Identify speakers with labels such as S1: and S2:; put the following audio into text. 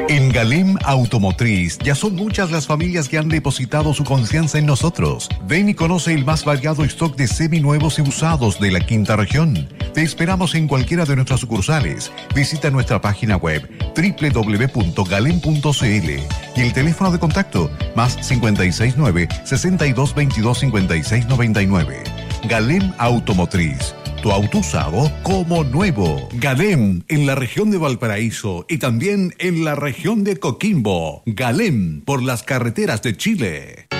S1: En Galem Automotriz ya son muchas las familias que han depositado su confianza en nosotros. Ven y conoce el más variado stock de seminuevos y usados de la quinta región. Te esperamos en cualquiera de nuestras sucursales. Visita nuestra página web www.galem.cl y el teléfono de contacto +569 6222 5699. Galem Automotriz. Tu auto usado como nuevo. Galem en la región de Valparaíso y también en la región de Coquimbo. Galem por las carreteras de Chile.